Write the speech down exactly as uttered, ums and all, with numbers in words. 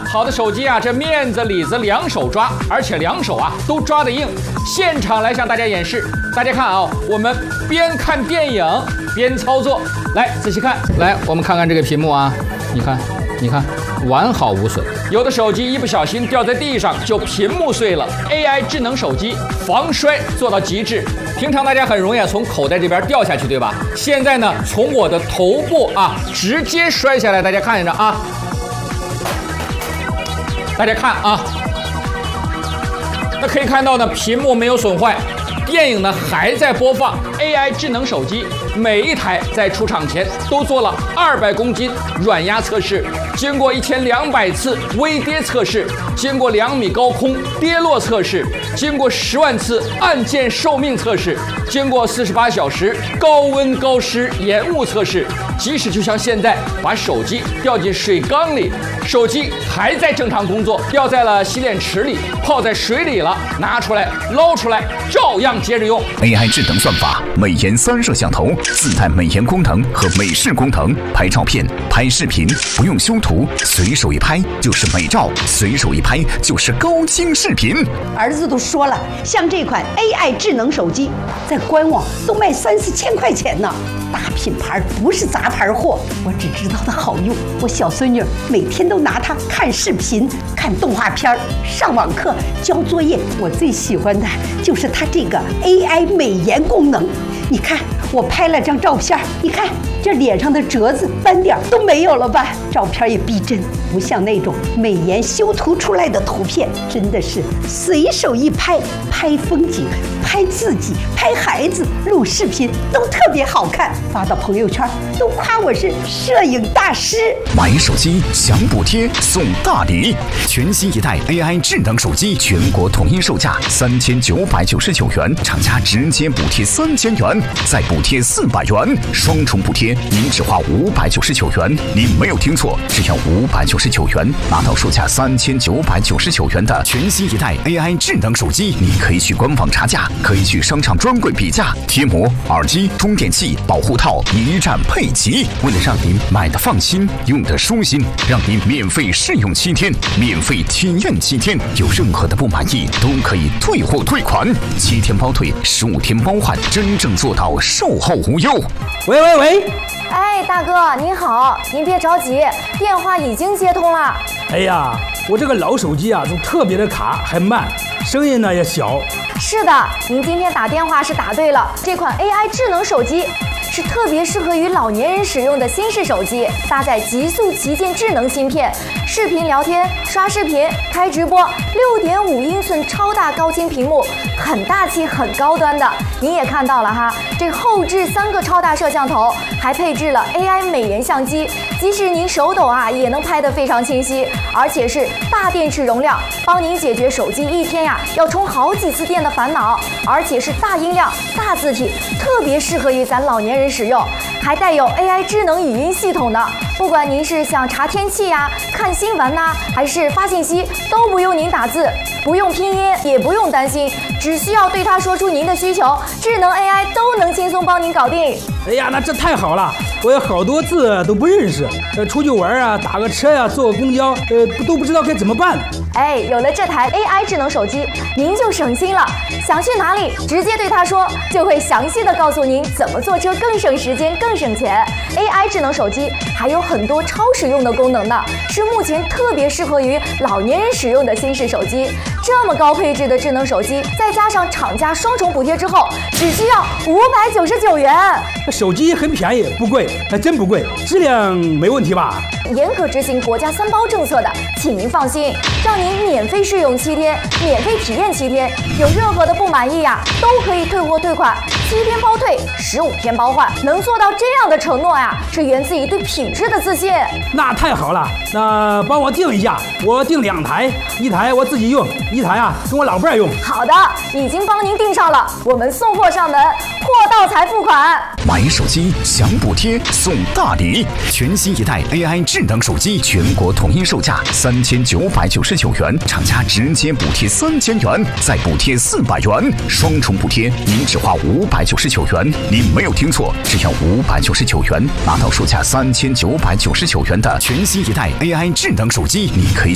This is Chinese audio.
好的手机啊，这面子里子两手抓，而且两手啊都抓得硬。现场来向大家演示，大家看啊，我们边看电影边操作，来仔细看，来我们看看这个屏幕啊，你看，你看。完好无损，有的手机一不小心掉在地上就屏幕碎了。A I 智能手机防摔做到极致。平常大家很容易从口袋这边掉下去，对吧？现在呢，从我的头部啊直接摔下来，大家看着啊，大家看啊，那可以看到呢，屏幕没有损坏，电影呢还在播放。A I 智能手机每一台在出厂前都做了二百公斤软压测试，经过一千两百次微跌测试，经过两米高空跌落测试，经过十万次按键寿命测试，经过四十八小时高温高湿延误测试，即使就像现在把手机掉进水缸里，手机还在正常工作，掉在了洗脸池里，泡在水里了，拿出来捞出来，照样接着用。 A I 智能算法，美颜三摄像头自带美颜功能和美视功能，拍照片、拍视频不用修图，随手一拍就是美照，随手一拍就是高清视频。 儿子都说了，像这款 A I 智能手机，在官网都卖三四千块钱呢。大品牌不是杂牌货，我只知道它好用。我小孙女每天都拿它看视频、看动画片、上网课、交作业。我最喜欢的就是它这个 A I 美颜功能。你看，我拍了张照片，你看这脸上的褶子、斑点都没有了吧？照片也逼真，不像那种美颜修图出来的图片，真的是随手一拍，拍风景、拍自己、拍孩子、录视频都特别好看，发到朋友圈都夸我是摄影大师。 买手机享补贴送大礼，全新一代 A I 智能手机全国统一售价三千九百九十九元，厂家直接补贴三千元，再补贴四百元，双重补贴，您只花五百九十九元。您没有听错，只要五百九十九元拿到售价三千九百九十九元的全新一代 A I 智能手机。你可以去官网查价，可以去商场专柜比价，贴膜、耳机、充电器、保护套一站配齐。为了让您买的放心，用的舒心，让您免费试用七天，免费体验七天，有任何的不满意都可以退货退款，七天包退，十五天包换，真正做到售后无忧。 喂喂喂， 哎，大哥您好，您别着急，电话已经接通了。 哎呀，我这个老手机啊，都特别的卡，还慢，声音呢也小。 是的，您今天打电话是打对了，这款 A I 智能手机是特别适合于老年人使用的新式手机，搭载极速旗舰智能芯片，视频聊天、刷视频、开直播， 六点五英寸超大高清屏幕，很大气、很高端的。您也看到了哈，这后置三个超大摄像头，还配置了 A I 美颜相机，即使您手抖啊，也能拍得非常清晰，而且是大电池容量，帮您解决手机一天呀要充好几次电的烦恼，而且是大音量、大字体，特别适合于咱老年人使用，还带有 A I 智能语音系统的。不管您是想查天气呀、看新闻呐、啊，还是发信息，都不用您打字，不用拼音，也不用担心，只需要对它说出您的需求，智能 A I 都能轻松帮您搞定。 哎呀，那这太好了！我有好多字都不认识，呃，出去玩啊，打个车呀、啊，坐个公交，呃，都不知道该怎么办。 哎，有了这台 A I 智能手机，您就省心了。想去哪里，直接对它说，就会详细的告诉您怎么坐车更省时间、更省钱。A I 智能手机还有很多超实用的功能呢，是目前特别适合于老年人使用的新式手机。这么高配置的智能手机，再加上厂家双重补贴之后，只需要五百九十九元。 手机很便宜，不贵，还真不贵，质量没问题吧？ 严格执行国家三包政策的，请您放心，让您免费试用七天，免费体验七天，有任何的不满意呀，都可以退货退款，七天包退，十五天包换。能做到这样的承诺呀，是源自于对品质的自信。 那太好了，那帮我订一下，我订两台，一台我自己用，一台啊跟我老伴儿用。 好的，已经帮您订上了，我们送货上门，货到才付款。 买手机享补贴送大礼，全新一代 A I 智能手机全国统一售价三千九百九十九元，厂家直接补贴三千元，再补贴四百元，双重补贴，您只花五百九十九元。您没有听错，只要五百九十九元拿到售价三千九百九十九元的全新一代 A I 智能手机。你可以